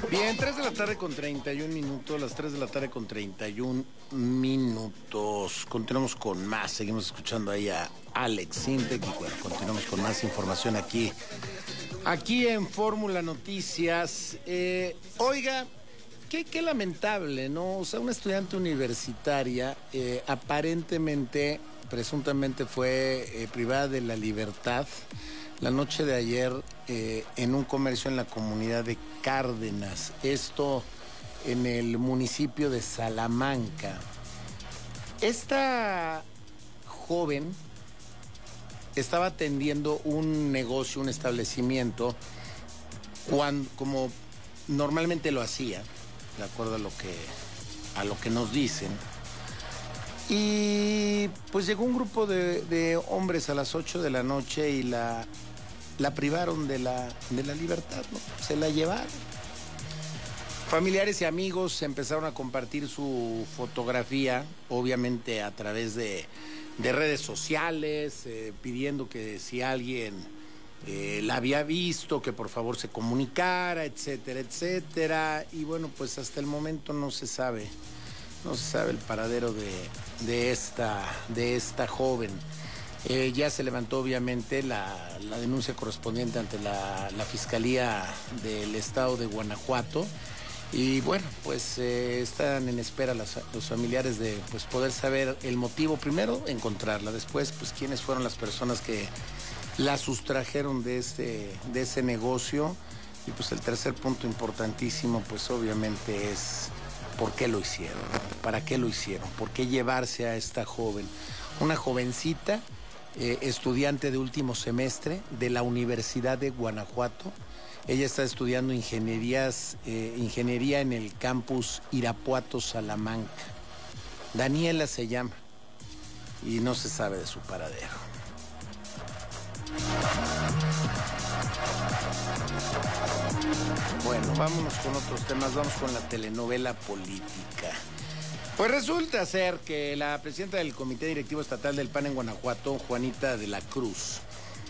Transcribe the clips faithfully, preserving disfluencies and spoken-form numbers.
Bien, tres de la tarde con treinta y un minutos, las tres de la tarde con treinta y un minutos. Continuamos con más, seguimos escuchando ahí a Alex Sintek y bueno, continuamos con más información aquí, aquí en Fórmula Noticias. Eh, oiga, qué, qué lamentable, ¿no? O sea, una estudiante universitaria eh, aparentemente, presuntamente fue eh, privada de la libertad la noche de ayer eh, en un comercio en la comunidad de Cárdenas, esto en el municipio de Salamanca. Esta joven estaba atendiendo un negocio, un establecimiento, cuando, como normalmente lo hacía, de acuerdo a lo que, a lo que nos dicen. Y pues llegó un grupo de, de hombres a las ocho de la noche y la, la privaron de la, de la libertad, ¿no? Se la llevaron. Familiares y amigos empezaron a compartir su fotografía, obviamente a través de, de redes sociales, eh, pidiendo que si alguien eh, la había visto, que por favor se comunicara, etcétera, etcétera. Y bueno, pues hasta el momento no se sabe. No se sabe el paradero de, de, esta, de esta joven. Eh, ya se levantó obviamente la, la denuncia correspondiente ante la, la Fiscalía del Estado de Guanajuato. Y bueno, pues eh, están en espera las, los familiares de pues, poder saber el motivo. Primero, encontrarla. Después, pues quiénes fueron las personas que la sustrajeron de, este, de ese negocio. Y pues el tercer punto importantísimo, pues obviamente es... ¿por qué lo hicieron? ¿Para qué lo hicieron? ¿Por qué llevarse a esta joven? Una jovencita, eh, estudiante de último semestre de la Universidad de Guanajuato. Ella está estudiando ingenierías, eh, ingeniería en el campus Irapuato, Salamanca. Daniela se llama y no se sabe de su paradero. Bueno, vámonos con otros temas, vamos con la telenovela política. Pues resulta ser que la presidenta del Comité Directivo Estatal del P A N en Guanajuato, Juanita de la Cruz,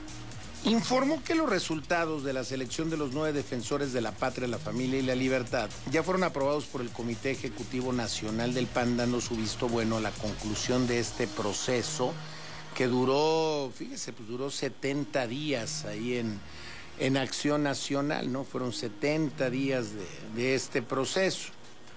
informó que los resultados de la selección de los nueve defensores de la patria, la familia y la libertad ya fueron aprobados por el Comité Ejecutivo Nacional del P A N, dando su visto bueno a la conclusión de este proceso que duró, fíjese, pues duró setenta días ahí en... en Acción Nacional, ¿no? Fueron setenta días de, de este proceso.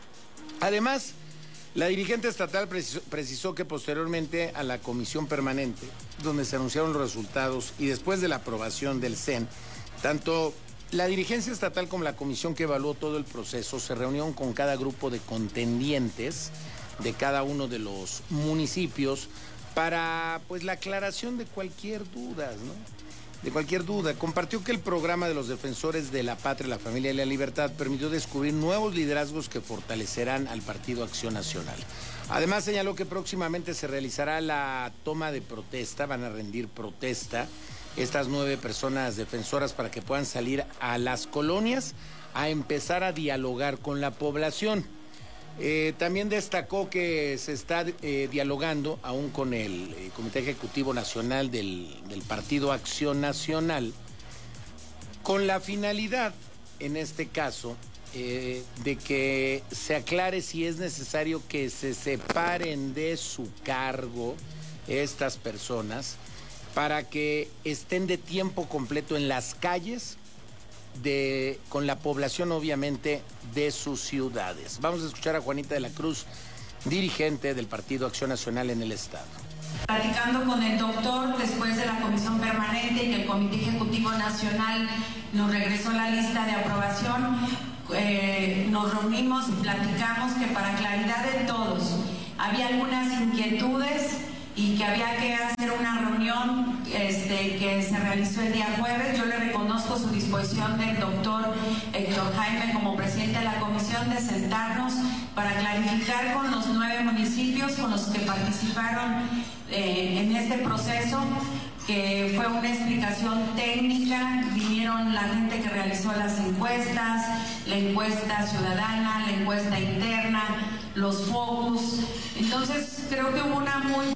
Además, la dirigente estatal precisó, precisó que posteriormente a la comisión permanente, donde se anunciaron los resultados y después de la aprobación del C E N, tanto la dirigencia estatal como la comisión que evaluó todo el proceso se reunieron con cada grupo de contendientes de cada uno de los municipios para, pues, la aclaración de cualquier duda, ¿no? De cualquier duda. Compartió que el programa de los defensores de la patria, la familia y la libertad permitió descubrir nuevos liderazgos que fortalecerán al Partido Acción Nacional. Además, señaló que próximamente se realizará la toma de protesta, van a rendir protesta estas nueve personas defensoras para que puedan salir a las colonias a empezar a dialogar con la población. Eh, también destacó que se está eh, dialogando aún con el eh, Comité Ejecutivo Nacional del, del Partido Acción Nacional con la finalidad, en este caso, eh, de que se aclare si es necesario que se separen de su cargo estas personas para que estén de tiempo completo en las calles De, con la población obviamente de sus ciudades. Vamos a escuchar a Juanita de la Cruz, dirigente del Partido Acción Nacional en el Estado. Platicando con el doctor después de la comisión permanente y que el Comité Ejecutivo Nacional nos regresó la lista de aprobación, eh, nos reunimos y platicamos que para claridad de todos había algunas inquietudes y que había que hacer una reunión este, que se realizó el día jueves. Yo le reconozco su disposición del doctor Héctor Jaime como presidente de la comisión de sentarnos para clarificar con los nueve municipios con los que participaron eh, en este proceso, que fue una explicación técnica. Vinieron la gente que realizó las encuestas, la encuesta ciudadana, la encuesta interna, los focus. Entonces creo que hubo una muy...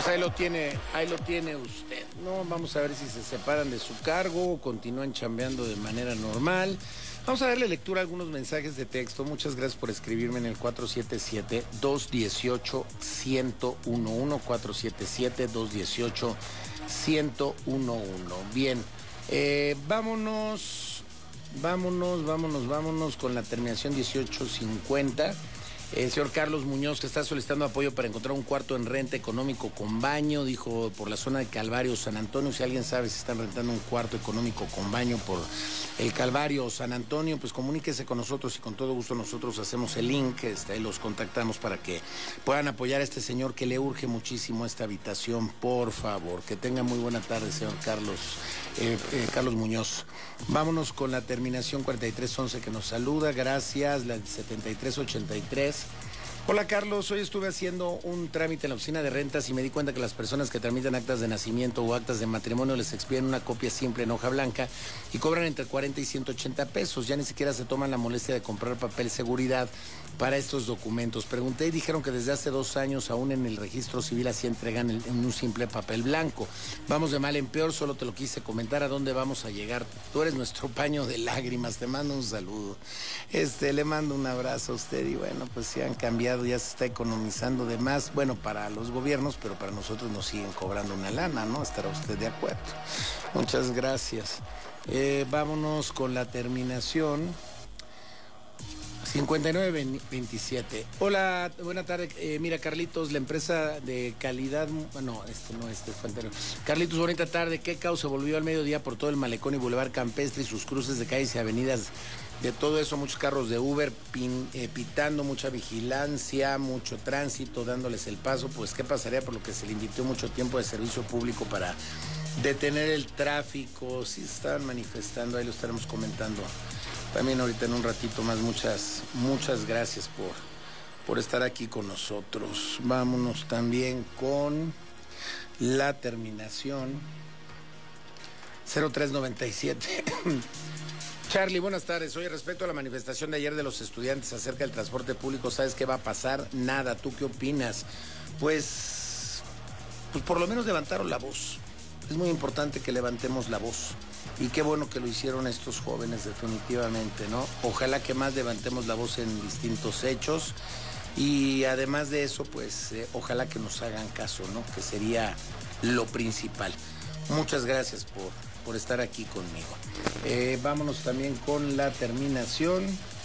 pues ahí lo tiene, ahí lo tiene usted, ¿no? Vamos a ver si se separan de su cargo o continúan chambeando de manera normal. Vamos a darle lectura a algunos mensajes de texto. Muchas gracias por escribirme en el cuatro siete siete, dos uno ocho, uno cero uno, cuatro siete siete, dos uno ocho, uno cero uno. Bien, eh, vámonos, vámonos, vámonos, vámonos con la terminación dieciocho cincuenta. El señor Carlos Muñoz, que está solicitando apoyo para encontrar un cuarto en renta económico con baño, dijo, por la zona de Calvario, San Antonio. Si alguien sabe si están rentando un cuarto económico con baño por el Calvario, San Antonio, pues comuníquese con nosotros y con todo gusto nosotros hacemos el link, este, los contactamos para que puedan apoyar a este señor que le urge muchísimo esta habitación, por favor. Que tenga muy buena tarde, señor Carlos, eh, eh, Carlos Muñoz. Vámonos con la terminación cuarenta y tres once que nos saluda, gracias, la setenta y tres ochenta y tres. Hola Carlos, hoy estuve haciendo un trámite en la oficina de rentas y me di cuenta que las personas que tramitan actas de nacimiento o actas de matrimonio les expiden una copia simple en hoja blanca y cobran entre cuarenta y ciento ochenta pesos. Ya ni siquiera se toman la molestia de comprar papel seguridad para estos documentos. Pregunté y dijeron que desde hace dos años aún en el registro civil así entregan el, en un simple papel blanco. Vamos de mal en peor, solo te lo quise comentar a dónde vamos a llegar. Tú eres nuestro paño de lágrimas, te mando un saludo. Este, le mando un abrazo a usted y bueno, pues si han cambiado, ya se está economizando de más, bueno, para los gobiernos, pero para nosotros nos siguen cobrando una lana, ¿no? Estará usted de acuerdo. Muchas gracias. Eh, vámonos con la terminación cincuenta y nueve veintisiete. Hola, buena tarde. Eh, mira, Carlitos, la empresa de calidad... No, este no, este fue anterior. Carlitos, bonita tarde. ¿Qué causa volvió al mediodía por todo el malecón y Boulevard Campestre y sus cruces de calles y avenidas? De todo eso, muchos carros de Uber pin, eh, pitando, mucha vigilancia, mucho tránsito, dándoles el paso. Pues, ¿qué pasaría por lo que se le invirtió mucho tiempo de servicio público para detener el tráfico? Si se estaban manifestando, ahí lo estaremos comentando también ahorita en un ratito más. Muchas, muchas gracias por, por estar aquí con nosotros. Vámonos también con la terminación cero tres noventa y siete. Charlie, buenas tardes. Oye, respecto a la manifestación de ayer de los estudiantes acerca del transporte público, ¿sabes qué va a pasar? Nada. ¿Tú qué opinas? Pues, pues por lo menos levantaron la voz. Es muy importante que levantemos la voz. Y qué bueno que lo hicieron estos jóvenes, definitivamente, ¿no? Ojalá que más levantemos la voz en distintos hechos. Y además de eso, pues, eh, ojalá que nos hagan caso, ¿no? Que sería lo principal. Muchas gracias por... por estar aquí conmigo. Eh, vámonos también con la terminación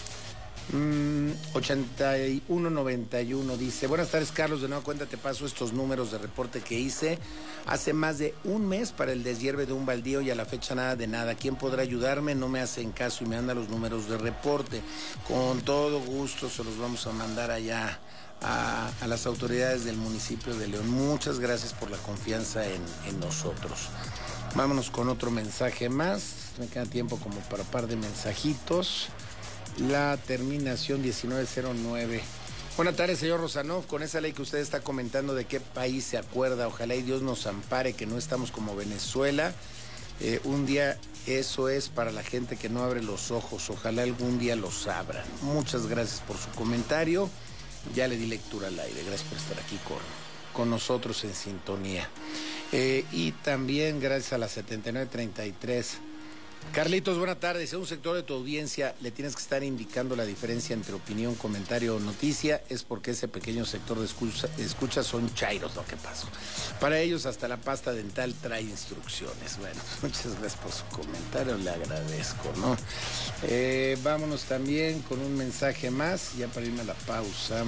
mmm, ochenta y uno noventa y uno. Dice, buenas tardes Carlos, de nueva cuenta te paso estos números de reporte que hice hace más de un mes para el deshierve de un baldío y a la fecha nada de nada. ¿Quién podrá ayudarme? No me hacen caso y me anda los números de reporte. Con todo gusto se los vamos a mandar allá a, a las autoridades del municipio de León. Muchas gracias por la confianza en, en nosotros. Vámonos con otro mensaje más. Me queda tiempo como para un par de mensajitos. La terminación diecinueve cero nueve. Buenas tardes, señor Rosanov. Con esa ley que usted está comentando, ¿de qué país se acuerda? Ojalá y Dios nos ampare, que no estamos como Venezuela. Eh, un día eso es para la gente que no abre los ojos. Ojalá algún día los abran. Muchas gracias por su comentario. Ya le di lectura al aire. Gracias por estar aquí con, con nosotros en sintonía. Eh, y también gracias a la setenta y nueve treinta y tres. Carlitos, buenas tardes. A un sector de tu audiencia le tienes que estar indicando la diferencia entre opinión, comentario o noticia. Es porque ese pequeño sector de escucha, escucha son chairos, lo que pasó. Para ellos hasta la pasta dental trae instrucciones. Bueno, muchas gracias por su comentario, le agradezco, ¿no? Eh, vámonos también con un mensaje más, ya para irme a la pausa.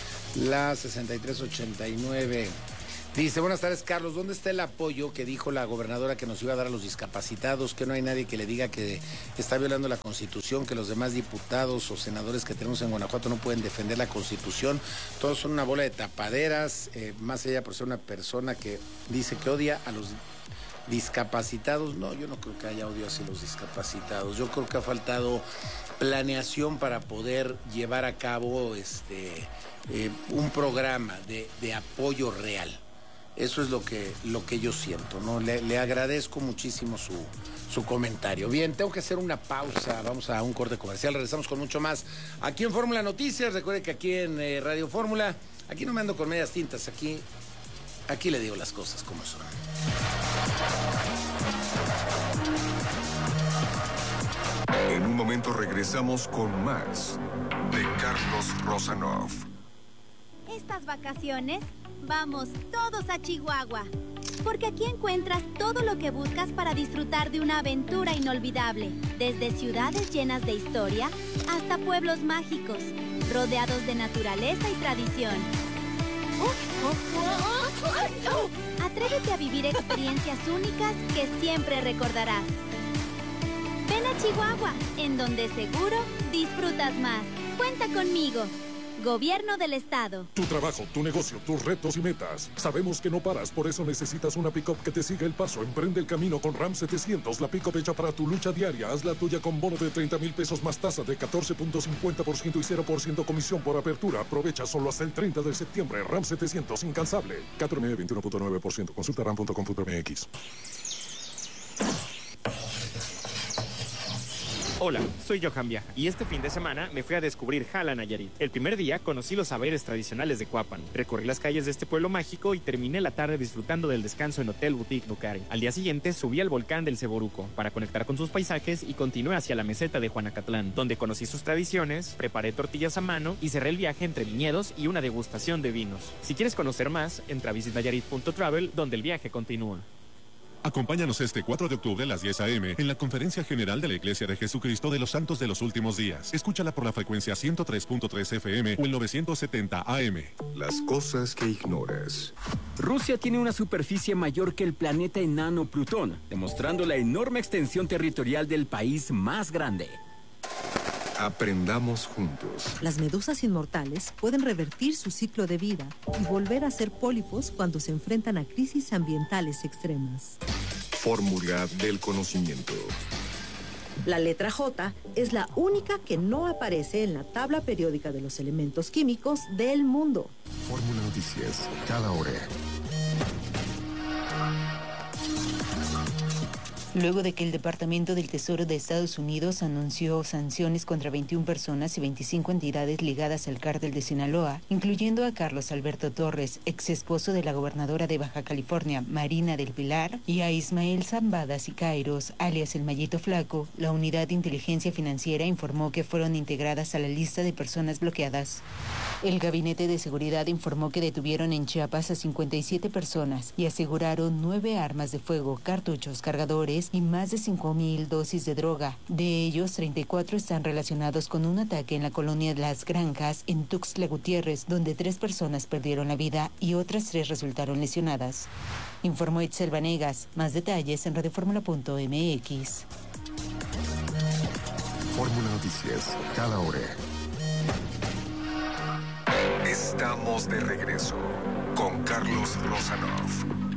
La sesenta y tres ochenta y nueve. Dice, buenas tardes, Carlos, ¿dónde está el apoyo que dijo la gobernadora que nos iba a dar a los discapacitados? Que no hay nadie que le diga que está violando la Constitución, que los demás diputados o senadores que tenemos en Guanajuato no pueden defender la Constitución. Todos son una bola de tapaderas, eh, más allá por ser una persona que dice que odia a los discapacitados. No, yo no creo que haya odio hacia los discapacitados. Yo creo que ha faltado planeación para poder llevar a cabo este eh, un programa de, de apoyo real. Eso es lo que, lo que yo siento, ¿no? Le, le agradezco muchísimo su, su comentario. Bien, tengo que hacer una pausa. Vamos a un corte comercial. Regresamos con mucho más aquí en Fórmula Noticias. Recuerde que aquí en eh, Radio Fórmula, aquí no me ando con medias tintas. Aquí Aquí le digo las cosas como son. En un momento regresamos con más de Carlos Rosanov. Estas vacaciones vamos todos a Chihuahua, porque aquí encuentras todo lo que buscas para disfrutar de una aventura inolvidable, desde ciudades llenas de historia hasta pueblos mágicos, rodeados de naturaleza y tradición. Atrévete a vivir experiencias únicas que siempre recordarás. Ven a Chihuahua, en donde seguro disfrutas más. Cuenta conmigo. Gobierno del Estado. Tu trabajo, tu negocio, tus retos y metas. Sabemos que no paras, por eso necesitas una pick-up que te siga el paso. Emprende el camino con Ram setecientos, la pick-up hecha para tu lucha diaria. Haz la tuya con bono de treinta mil pesos más tasa de catorce punto cincuenta por ciento y cero por ciento comisión por apertura. Aprovecha solo hasta el treinta de septiembre. Ram setecientos, incansable. cuatro M veintiuno punto nueve por ciento. Consulta ram punto com punto m x. Hola, soy Johan Viaja y este fin de semana me fui a descubrir Jala, Nayarit. El primer día conocí los saberes tradicionales de Cuapan, recorrí las calles de este pueblo mágico y terminé la tarde disfrutando del descanso en Hotel Boutique Nucari. Al día siguiente subí al volcán del Ceboruco para conectar con sus paisajes y continué hacia la meseta de Juanacatlán, donde conocí sus tradiciones, preparé tortillas a mano y cerré el viaje entre viñedos y una degustación de vinos. Si quieres conocer más, entra a visit nayarit punto travel, donde el viaje continúa. Acompáñanos este cuatro de octubre a las diez a eme en la Conferencia General de la Iglesia de Jesucristo de los Santos de los Últimos Días. Escúchala por la frecuencia ciento tres punto tres efe eme o el novecientos setenta a eme. Las cosas que ignoras. Rusia tiene una superficie mayor que el planeta enano Plutón, demostrando la enorme extensión territorial del país más grande. Aprendamos juntos. Las medusas inmortales pueden revertir su ciclo de vida y volver a ser pólipos cuando se enfrentan a crisis ambientales extremas. Fórmula del conocimiento. La letra J es la única que no aparece en la tabla periódica de los elementos químicos del mundo. Fórmula Noticias, cada hora. Luego de que el Departamento del Tesoro de Estados Unidos anunció sanciones contra veintiuna personas y veinticinco entidades ligadas al cártel de Sinaloa, incluyendo a Carlos Alberto Torres, ex esposo de la gobernadora de Baja California, Marina del Pilar, y a Ismael Zambada Sicairos, alias el Mallito Flaco, la Unidad de Inteligencia Financiera informó que fueron integradas a la lista de personas bloqueadas. El Gabinete de Seguridad informó que detuvieron en Chiapas a cincuenta y siete personas y aseguraron nueve armas de fuego, cartuchos, cargadores y más de cinco mil dosis de droga. De ellos, treinta y cuatro están relacionados con un ataque en la colonia de Las Granjas, en Tuxtla Gutiérrez, donde tres personas perdieron la vida y otras tres resultaron lesionadas. Informó Itzel Vanegas. Más detalles en radioformula punto eme equis. Fórmula Noticias, cada hora. Estamos de regreso con Carlos Rosanov.